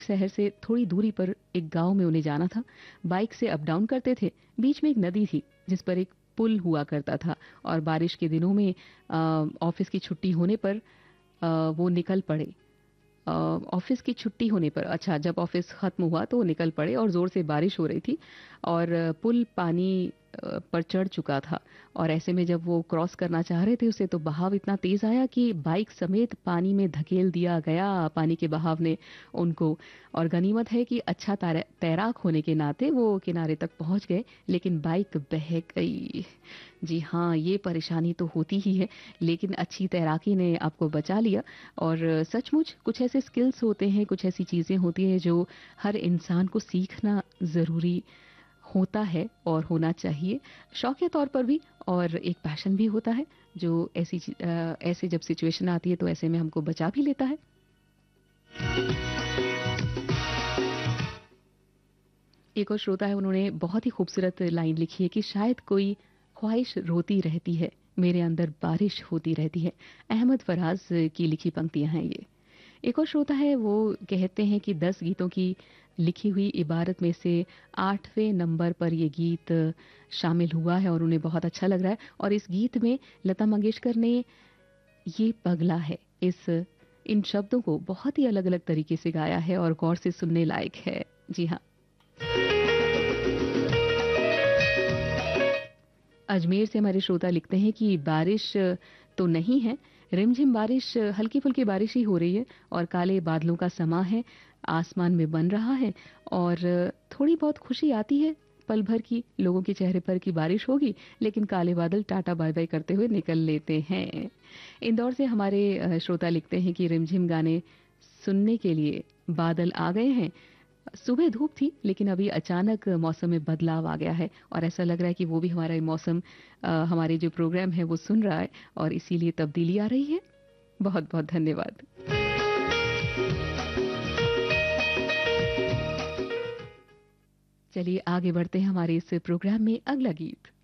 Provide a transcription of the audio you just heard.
शहर से थोड़ी दूरी पर एक गांव में उन्हें जाना था। बाइक से अप डाउन करते थे। बीच में एक नदी थी जिस पर एक पुल हुआ करता था और बारिश के दिनों में ऑफिस की छुट्टी होने पर वो निकल पड़े। ऑफिस की छुट्टी होने पर, अच्छा, जब ऑफिस खत्म हुआ तो वो निकल पड़े और जोर से बारिश हो रही थी और पुल पानी पर चढ़ चुका था। और ऐसे में जब वो क्रॉस करना चाह रहे थे उसे, तो बहाव इतना तेज आया कि बाइक समेत पानी में धकेल दिया गया पानी के बहाव ने उनको। और गनीमत है कि अच्छा तैराक होने के नाते वो किनारे तक पहुंच गए, लेकिन बाइक बह गई। जी हाँ, ये परेशानी तो होती ही है, लेकिन अच्छी तैराकी ने आपको बचा लिया। और सचमुच कुछ ऐसे स्किल्स होते हैं, कुछ ऐसी चीजें होती हैं जो हर इंसान को सीखना जरूरी होता है और होना चाहिए, शौकिया तौर पर भी, और एक पैशन भी होता है जो ऐसे जब सिचुएशन आती है तो ऐसे में हमको बचा भी लेता है। एक और श्रोता है, उन्होंने बहुत ही खूबसूरत लाइन लिखी है कि शायद कोई ख्वाहिश रोती रहती है, मेरे अंदर बारिश होती रहती है। अहमद फराज की लिखी पंक्तियां हैं ये। एक और श्रोता है, वो कहते हैं कि 10 गीतों की लिखी हुई इबारत में से 8वें नंबर पर ये गीत शामिल हुआ है और उन्हें बहुत अच्छा लग रहा है। और इस गीत में लता मंगेशकर ने ये पगला है, इस इन शब्दों को बहुत ही अलग अलग तरीके से गाया है और गौर से सुनने लायक है। जी हाँ। अजमेर से हमारे श्रोता लिखते हैं कि बारिश तो नहीं है, रिमझिम बारिश, हल्की फुल्की बारिश ही हो रही है और काले बादलों का समा है, आसमान में बन रहा है और थोड़ी बहुत खुशी आती है पल भर की, लोगों के चेहरे पर की बारिश होगी, लेकिन काले बादल टाटा बाय बाय करते हुए निकल लेते हैं। इंदौर से हमारे श्रोता लिखते हैं कि रिमझिम गाने सुनने के लिए बादल आ गए हैं। सुबह धूप थी लेकिन अभी अचानक मौसम में बदलाव आ गया है और ऐसा लग रहा है कि वो भी हमारा ये मौसम, हमारे जो प्रोग्राम है वो सुन रहा है और इसीलिए तब्दीली आ रही है। बहुत बहुत धन्यवाद। चलिए आगे बढ़ते हैं हमारे इस प्रोग्राम में। अगला गीत